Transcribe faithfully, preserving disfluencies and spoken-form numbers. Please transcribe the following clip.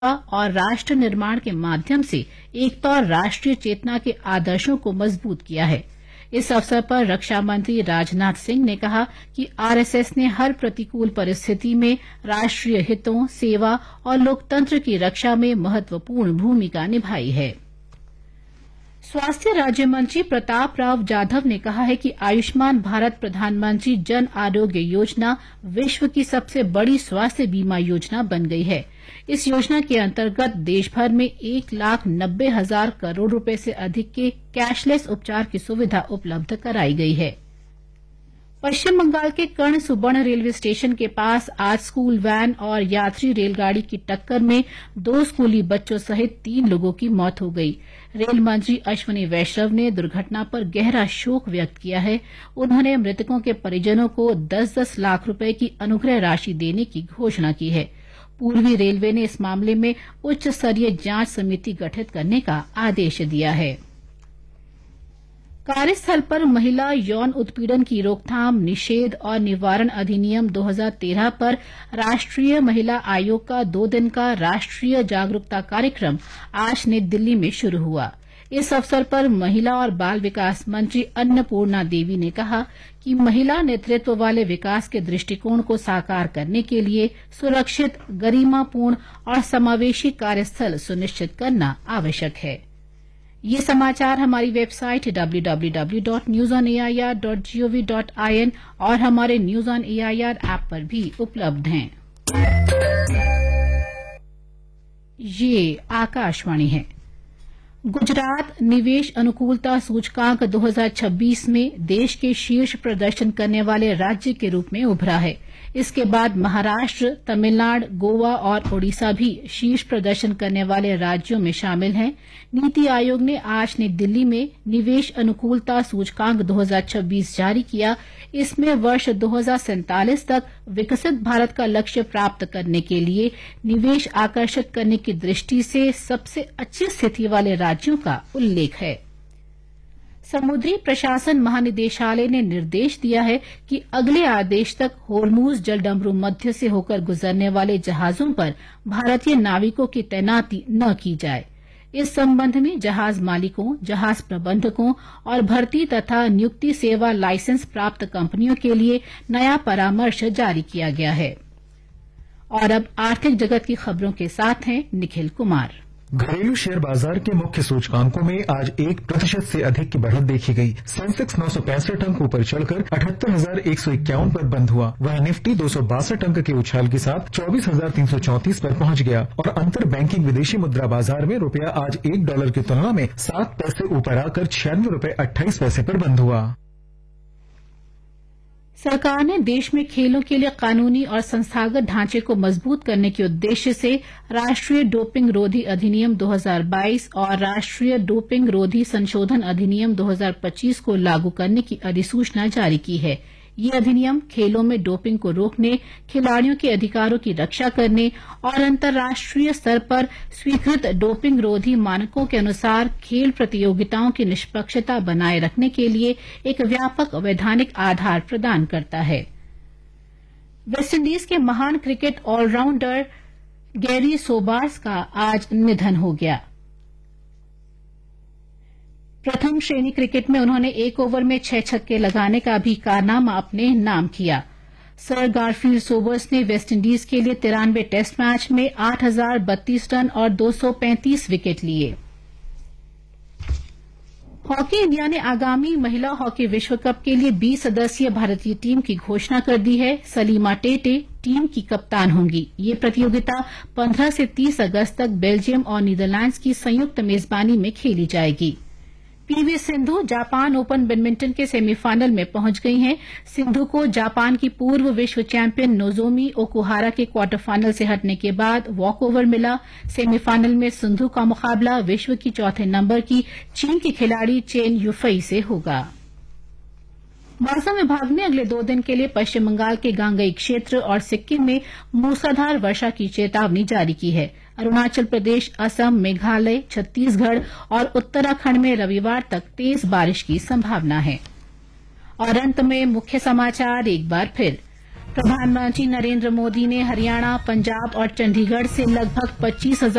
और राष्ट्र निर्माण के माध्यम से एकता और राष्ट्रीय चेतना के आदर्शों को मजबूत किया है। इस अवसर पर रक्षा मंत्री राजनाथ सिंह ने कहा कि आरएसएस ने हर प्रतिकूल परिस्थिति में राष्ट्रीय हितों, सेवा और लोकतंत्र की रक्षा में महत्वपूर्ण भूमिका निभाई है। स्वास्थ्य राज्य मंत्री प्रताप राव जाधव ने कहा है कि आयुष्मान भारत प्रधानमंत्री जन आरोग्य योजना विश्व की सबसे बड़ी स्वास्थ्य बीमा योजना बन गई है। इस योजना के अंतर्गत देश भर में एक लाख नब्बे हजार करोड़ रुपए से अधिक के कैशलेस उपचार की सुविधा उपलब्ध कराई गई है। पश्चिम बंगाल के कर्ण सुबर्ण रेलवे स्टेशन के पास आज स्कूल वैन और यात्री रेलगाड़ी की टक्कर में दो स्कूली बच्चों सहित तीन लोगों की मौत हो गई। रेल मंत्री अश्विनी वैष्णव ने दुर्घटना पर गहरा शोक व्यक्त किया है। उन्होंने मृतकों के परिजनों को दस दस लाख रुपए की अनुग्रह राशि देने की घोषणा की है। पूर्वी रेलवे ने इस मामले में उच्च स्तरीय जांच समिति गठित करने का आदेश दिया है। कार्यस्थल पर महिला यौन उत्पीड़न की रोकथाम, निषेध और निवारण अधिनियम दो हज़ार तेरह पर राष्ट्रीय महिला आयोग का दो दिन का राष्ट्रीय जागरूकता कार्यक्रम आज नई दिल्ली में शुरू हुआ। इस अवसर पर महिला और बाल विकास मंत्री अन्नपूर्णा देवी ने कहा कि महिला नेतृत्व वाले विकास के दृष्टिकोण को साकार करने के लिए सुरक्षित, गरिमापूर्ण और समावेशी कार्यस्थल सुनिश्चित करना आवश्यक है। ये समाचार हमारी website W W W dot news on A I R dot G O V dot I N और हमारे news on A I R app पर भी उपलब्ध हैं। ये आकाशवाणी है। गुजरात निवेश अनुकूलता सूचकांक दो हज़ार छब्बीस में देश के शीर्ष प्रदर्शन करने वाले राज्य के रूप में उभरा है। इसके बाद महाराष्ट्र, तमिलनाडु, गोवा और ओडिशा भी शीर्ष प्रदर्शन करने वाले राज्यों में शामिल हैं। नीति आयोग ने आज नई दिल्ली में निवेश अनुकूलता सूचकांक दो हज़ार छब्बीस जारी किया। इसमें वर्ष दो हज़ार सैंतालीस तक विकसित भारत का लक्ष्य प्राप्त करने के लिए निवेश आकर्षित करने की दृष्टि से सबसे अच्छी स्थिति वाले राज्यों का उल्लेख है। समुद्री प्रशासन महानिदेशालय ने निर्देश दिया है कि अगले आदेश तक होर्मुज जलडमरू मध्य से होकर गुजरने वाले जहाजों पर भारतीय नाविकों की तैनाती न की जाए। इस संबंध में जहाज मालिकों, जहाज प्रबंधकों और भर्ती तथा नियुक्ति सेवा लाइसेंस प्राप्त कंपनियों के लिए नया परामर्श जारी किया गया है। और अब आर्थिक जगत की खबरों के साथ हैं निखिल कुमार। घरेलू शेयर बाजार के मुख्य सूचकांकों में आज एक प्रतिशत से अधिक की बढ़त देखी गई। सेंसेक्स नौ सौ पैंसठ अंक ऊपर चढ़कर अठहत्तर हजार एक सौ इक्यावन पर बंद हुआ। वहीं निफ्टी दो सौ बासठ अंक के उछाल के साथ चौबीस हजार तीन सौ चौंतीस पर पहुंच गया और अंतर बैंकिंग विदेशी मुद्रा बाजार में रुपया आज एक डॉलर की तुलना में सात पैसे ऊपर आकर छियानवे रुपए अट्ठाईस पैसे पर बंद हुआ। सरकार ने देश में खेलों के लिए कानूनी और संस्थागत ढांचे को मजबूत करने के उद्देश्य से राष्ट्रीय डोपिंग रोधी अधिनियम दो हज़ार बाईस और राष्ट्रीय डोपिंग रोधी संशोधन अधिनियम दो हज़ार पच्चीस को लागू करने की अधिसूचना जारी की है। ये अधिनियम खेलों में डोपिंग को रोकने, खिलाड़ियों के अधिकारों की रक्षा करने और अंतर्राष्ट्रीय स्तर पर स्वीकृत डोपिंग रोधी मानकों के अनुसार खेल प्रतियोगिताओं की निष्पक्षता बनाए रखने के लिए एक व्यापक वैधानिक आधार प्रदान करता है। वेस्टइंडीज के महान क्रिकेट ऑलराउंडर गैरी सोबार्स का आज निधन हो गया। प्रथम श्रेणी क्रिकेट में उन्होंने एक ओवर में छह छक्के लगाने का भी कारनामा अपने नाम किया। सर गारफील्ड सोबर्स ने वेस्टइंडीज के लिए तिरानवे टेस्ट मैच में आठ हजार बत्तीस रन और दो सौ पैंतीस विकेट लिए। हॉकी इंडिया ने आगामी महिला हॉकी विश्व कप के लिए बीस सदस्यीय भारतीय टीम की घोषणा कर दी है। सलीमा टेटे टीम की कप्तान होंगी। ये प्रतियोगिता पंद्रह से तीस अगस्त तक बेल्जियम और नीदरलैंड्स की संयुक्त मेजबानी में खेली जाएगी। PV Sindhu Japan open badminton के सेमीफाइनल में पहुंच गई हैं। सिंधु को जापान की पूर्व विश्व चैंपियन नोजोमी ओकुहारा के क्वार्टर फाइनल से हटने के बाद वॉकओवर मिला। सेमीफाइनल में सिंधु का मुकाबला विश्व की चौथे नंबर की चीन की खिलाड़ी चेन युफई से होगा। मौसम विभाग ने अगले दो दिन के लिए पश्चिम बंगाल के गांगई क्षेत्र और सिक्किम में मूसलाधार वर्षा की चेतावनी जारी की है। अरुणाचल प्रदेश, असम, मेघालय, छत्तीसगढ़ और उत्तराखंड में रविवार तक तेज बारिश की संभावना है। और अंत में मुख्य समाचार एक बार फिर। प्रधानमंत्री नरेंद्र मोदी ने हरियाणा, पंजाब और चंडीगढ़ से लगभग पच्चीस हजार